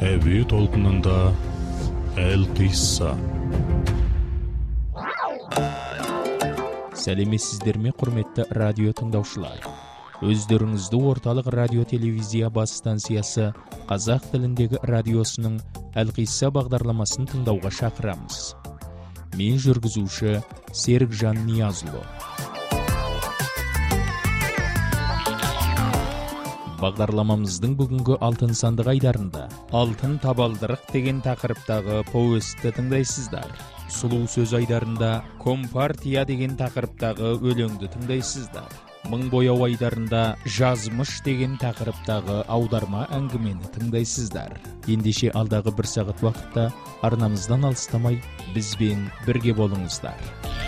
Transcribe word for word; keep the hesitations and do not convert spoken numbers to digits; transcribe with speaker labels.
Speaker 1: Әуе толқынында Әл-Қисса.
Speaker 2: Сәлеметсіздер ме, құрметті радио тыңдаушылар. Өздеріңізді орталық радио телевизия бас станциясы қазақ тіліндегі радиосының Әл-Қисса бағдарламасын тыңдауға шақырамыз. Мен жүргізуші Серікжан Ниязұлы. Бағдарламамыздың бүгінгі алтын сандық айдарында алтын табалдырық деген тақырыптағы повестті тыңдайсыздар. Сұлу сөз айдарында компартия деген тақырыптағы өлеңді тыңдайсыздар. Мың бояу айдарында жазмыш деген тақырыптағы аударма әңгімені тыңдайсыздар. Ендеше алдағы бір сағат уақытта арнамыздан алыстамай бізбен бірге болыңыздар.